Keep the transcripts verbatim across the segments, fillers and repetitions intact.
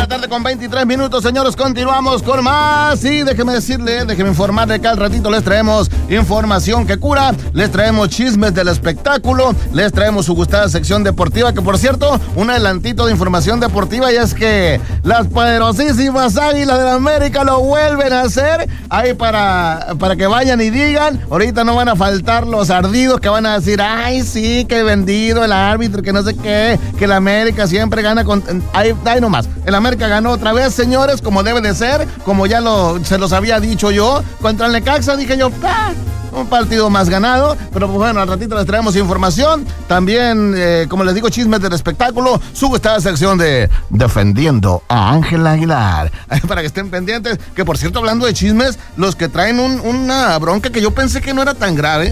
la tarde con veintitrés minutos, señores, continuamos con más. Y déjeme decirle, déjeme informarle que al ratito les traemos información que cura, les traemos chismes del espectáculo, les traemos su gustada sección deportiva, que por cierto, un adelantito de información deportiva, y es que las poderosísimas Águilas de la América lo vuelven a hacer, ahí para, para que vayan y digan, ahorita no van a faltar los ardidos que van a decir, ay sí, que vendido el árbitro, que no sé qué, que la América siempre gana con... Ahí, ahí nomás, el América ganó otra vez, señores, como debe de ser, como ya lo, se los había dicho yo, contra el Necaxa, dije yo, ¡ah! Un partido más ganado, pero pues bueno, al ratito les traemos información, también, eh, como les digo, chismes del espectáculo, su gustada sección de Defendiendo a Ángel Aguilar, para que estén pendientes, que por cierto, hablando de chismes, los que traen un, una bronca que yo pensé que no era tan grave,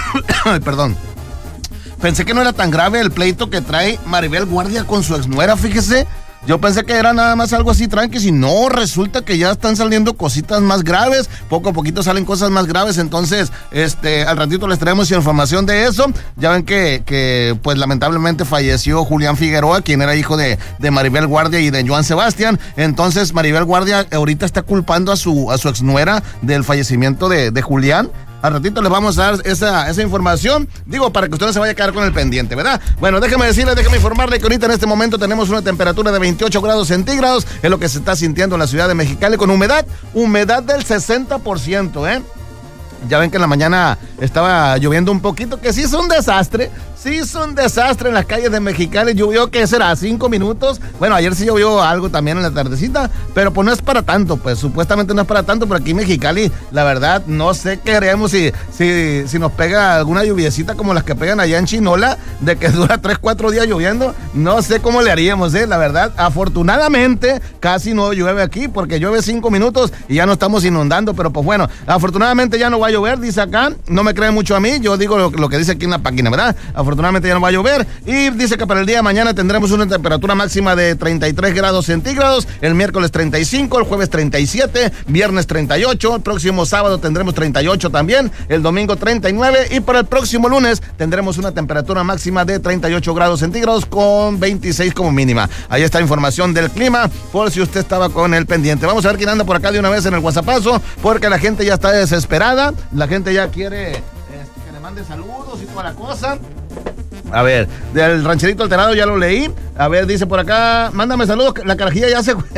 perdón, pensé que no era tan grave el pleito que trae Maribel Guardia con su exnuera, fíjese. Yo pensé que era nada más algo así tranqui, y no, resulta que ya están saliendo cositas más graves, poco a poquito salen cosas más graves, entonces, este, al ratito les traemos información de eso. Ya ven que, que pues lamentablemente falleció Julián Figueroa, quien era hijo de, de Maribel Guardia y de Joan Sebastián, entonces Maribel Guardia ahorita está culpando a su, a su exnuera del fallecimiento de, de Julián. Al ratito les vamos a dar esa, esa información, digo, para que usted no se vaya a quedar con el pendiente, ¿verdad? Bueno, déjeme decirle, déjeme informarle que ahorita en este momento tenemos una temperatura de veintiocho grados centígrados, es lo que se está sintiendo en la ciudad de Mexicali, con humedad, humedad del sesenta por ciento, ¿eh? Ya ven que en la mañana estaba lloviendo un poquito, que sí es un desastre, sí es un desastre en las calles de Mexicali. Llovió, ¿qué será? ¿Cinco minutos? Bueno, ayer sí llovió algo también en la tardecita, pero pues no es para tanto, pues supuestamente no es para tanto, pero aquí en Mexicali, la verdad, no sé qué haremos si, si, si nos pega alguna lluviecita como las que pegan allá en Chinola, de que dura tres, cuatro días lloviendo, no sé cómo le haríamos, ¿eh? La verdad, afortunadamente, casi no llueve aquí, porque llueve cinco minutos y ya no estamos inundando, pero pues bueno, afortunadamente ya no va a llover, dice acá, no me creen mucho a mí, yo digo lo, lo que dice aquí en la página, ¿verdad? Afortunadamente ya no va a llover, y dice que para el día de mañana tendremos una temperatura máxima de treinta y tres grados centígrados, el miércoles treinta y cinco, el jueves treinta y siete, viernes treinta y ocho, el próximo sábado tendremos treinta y ocho también, el domingo treinta y nueve, y para el próximo lunes tendremos una temperatura máxima de treinta y ocho grados centígrados con veintiséis como mínima. Ahí está la información del clima, por si usted estaba con el pendiente. Vamos a ver quién anda por acá de una vez en el WhatsAppazo, porque la gente ya está desesperada, la gente ya quiere este, que le mande saludos y toda la cosa. A ver, del rancherito alterado ya lo leí. A ver, dice por acá, mándame saludos, la carajilla ya se fue.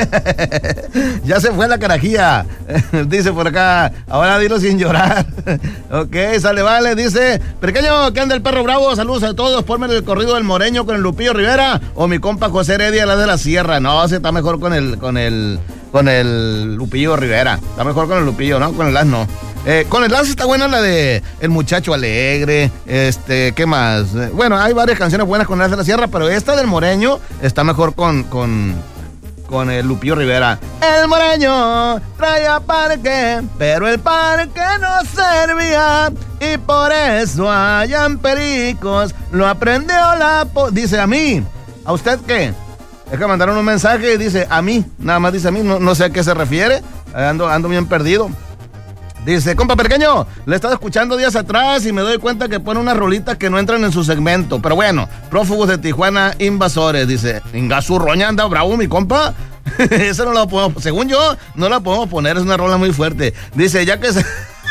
Ya se fue la carajilla. Dice por acá, ahora dilo sin llorar. Ok, sale, vale. Dice, pequeño, ¿qué anda el perro bravo? Saludos a todos, ponme el corrido del Moreño con el Lupillo Rivera o mi compa José Heredia, la de la Sierra. No, se está mejor con el, con el, con el Lupillo Rivera. Está mejor con el Lupillo, ¿no? Con el asno. Eh, con el Lance está buena la de El Muchacho Alegre, este, ¿qué más? Eh, bueno, hay varias canciones buenas con el Lance de la Sierra, pero esta del Moreño está mejor con, con, con el Lupillo Rivera. El Moreño traía parque, pero el parque no servía, y por eso hayan pericos, lo aprendió la... Po dice, a mí, ¿a usted qué? Es que mandaron un mensaje y dice, a mí, nada más dice a mí, no, no sé a qué se refiere, ando, ando bien perdido. Dice, compa pequeño, le he estado escuchando días atrás y me doy cuenta que pone unas rolitas que no entran en su segmento. Pero bueno, Prófugos de Tijuana, Invasores. Dice, Ingasu Roña anda bravo, mi compa. Eso no lo podemos, según yo, no la podemos poner, es una rola muy fuerte. Dice, ya que se...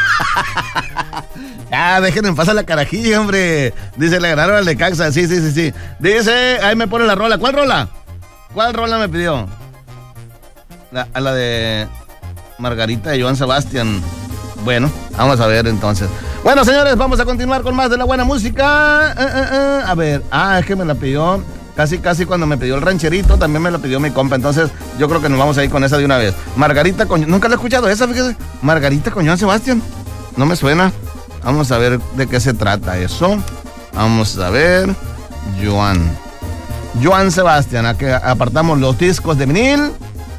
Ah, déjenme en paz a la carajilla, hombre. Dice, le ganaron al de Caxa. Sí, sí, sí, sí. Dice, ahí me pone la rola. ¿Cuál rola? ¿Cuál rola me pidió? La, a la de Margarita de Joan Sebastián. Bueno, vamos a ver entonces. Bueno, señores, vamos a continuar con más de la buena música. Uh, uh, uh. A ver, ah, es que me la pidió casi, casi cuando me pidió el rancherito, también me la pidió mi compa. Entonces, yo creo que nos vamos a ir con esa de una vez. Margarita con... Nunca la he escuchado esa, fíjese. Margarita con Joan Sebastián. No me suena. Vamos a ver de qué se trata eso. Vamos a ver. Joan. Joan Sebastián. Aquí apartamos los discos de vinil.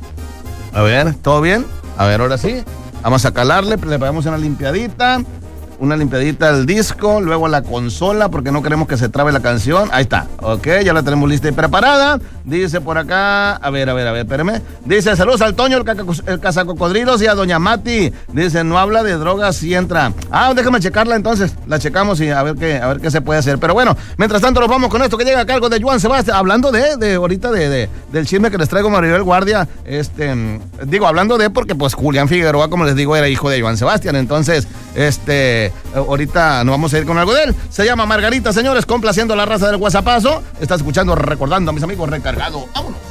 A ver, ¿todo bien? A ver, ahora sí. Vamos a calarle, le pegamos una limpiadita. una limpiadita al disco, luego a la consola, porque no queremos que se trabe la canción. Ahí está, ok, ya la tenemos lista y preparada. Dice por acá, a ver, a ver, a ver, espérame. Dice, saludos al Toño, el, caca, el cazacocodrilos, y a doña Mati. Dice, no habla de drogas, sí entra. Ah, déjame checarla entonces, la checamos y a ver qué, a ver qué se puede hacer. Pero bueno, mientras tanto nos vamos con esto que llega a cargo de Joan Sebastián. Hablando de, de ahorita de, de, del chisme que les traigo Maribel Guardia, este, digo, hablando de, porque pues Julián Figueroa, como les digo, era hijo de Joan Sebastián. Entonces, este, ahorita nos vamos a ir con algo de él. Se llama Margarita, señores, complaciendo a la raza del WhatsAppazo. Está escuchando, recordando a mis amigos Recargado. ¡Vámonos!